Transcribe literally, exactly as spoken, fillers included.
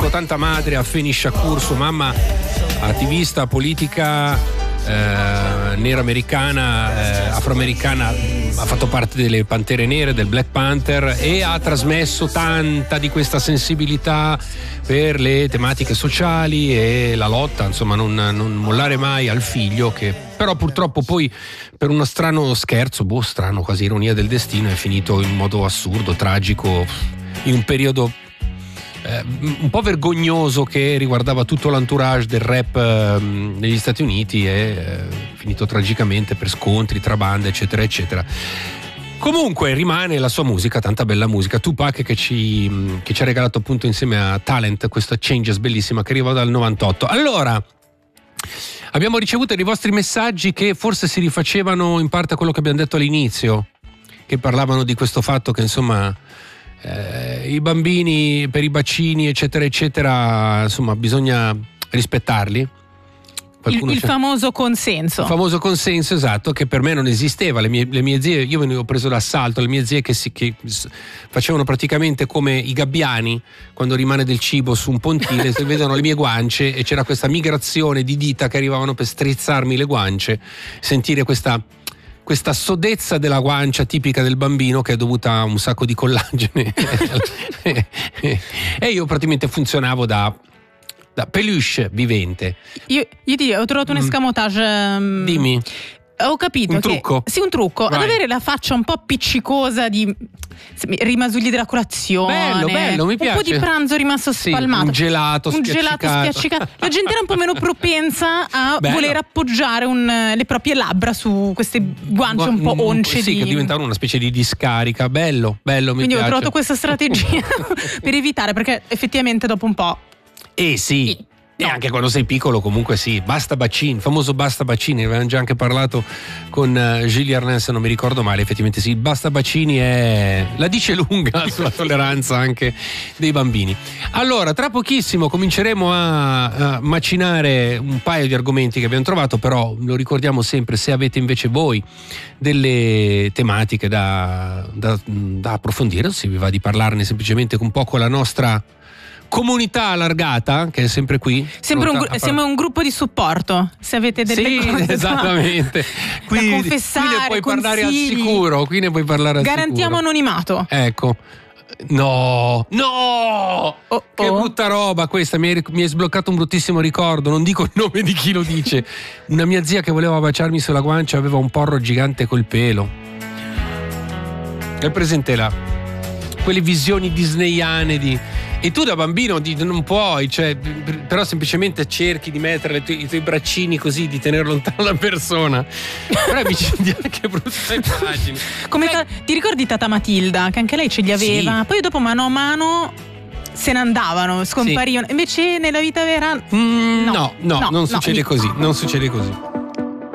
conosco tanta madre, Afeni Shakur, sua mamma attivista politica eh, nera americana, eh, afroamericana, ha fatto parte delle Pantere Nere, del Black Panther, e ha trasmesso tanta di questa sensibilità per le tematiche sociali e la lotta, insomma, non, non mollare mai al figlio, che però purtroppo poi per uno strano scherzo, boh strano, quasi ironia del destino, è finito in modo assurdo, tragico, in un periodo eh, un po' vergognoso che riguardava tutto l'entourage del rap eh, negli Stati Uniti, e eh, finito tragicamente per scontri tra bande, eccetera eccetera. Comunque rimane la sua musica, tanta bella musica. Tupac che ci, che ci ha regalato appunto insieme a Talent questa Changes bellissima che arriva dal novantotto. Allora, abbiamo ricevuto dei vostri messaggi che forse si rifacevano in parte a quello che abbiamo detto all'inizio, che parlavano di questo fatto che insomma eh, i bambini per i bacini eccetera eccetera, insomma bisogna rispettarli. Il, il famoso consenso. Il famoso consenso, esatto, che per me non esisteva. Le mie, le mie zie, io venivo preso d'assalto, le mie zie che, si, che facevano praticamente come i gabbiani quando rimane del cibo su un pontile, si vedono le mie guance e c'era questa migrazione di dita che arrivavano per strizzarmi le guance, sentire questa, questa sodezza della guancia tipica del bambino che è dovuta a un sacco di collagene. E io praticamente funzionavo da... da peluche vivente. Io, io ti ho trovato un escamotage. Um, Dimmi. Ho capito un che trucco? Sì, un trucco. Vai. Ad avere la faccia un po' appiccicosa di rimasugli della colazione. Bello, bello, mi piace. Un po' di pranzo rimasto sì, spalmato. Un gelato un spiaccicato. gelato spiaccicato. La gente era un po' meno propensa a bello. voler appoggiare un, le proprie labbra su queste guance un po' once. Sì, di... che diventavano una specie di discarica. Bello, bello, mi Quindi piace. ho trovato questa strategia per evitare, perché effettivamente dopo un po'. Eh sì. sì. E anche quando sei piccolo comunque sì, basta bacini, famoso basta bacini, avevamo già anche parlato con uh, Gilles Arnaz, se non mi ricordo male, effettivamente sì, il basta bacini è la dice lunga sulla tolleranza anche dei bambini. Allora, tra pochissimo cominceremo a, a macinare un paio di argomenti che abbiamo trovato, però lo ricordiamo sempre, se avete invece voi delle tematiche da, da, da approfondire, se vi va di parlarne semplicemente un po' con la nostra comunità allargata, che è sempre qui. Sempre un, par- siamo un gruppo di supporto, se avete delle sì, cose esattamente. Qui, da confessare, qui ne puoi consigli. parlare al sicuro, qui ne puoi parlare al Garantiamo sicuro. anonimato. Ecco. No, no, oh, che oh. brutta roba questa, mi hai, mi hai sbloccato un bruttissimo ricordo, non dico il nome di chi lo dice. Una mia zia che voleva baciarmi sulla guancia aveva un porro gigante col pelo. È presente là? Quelle visioni disneyane di... E tu da bambino non puoi, cioè, però semplicemente cerchi di mettere tu- i tuoi braccini così, di tenere lontano la persona. Però avvicini anche brutte immagini. Come ta- ti ricordi Tata Matilda, che anche lei ce li aveva? Sì. Poi dopo mano a mano se ne andavano, scomparivano. Sì. Invece nella vita vera mm, no, no, no, no, non succede no. così, non succede così.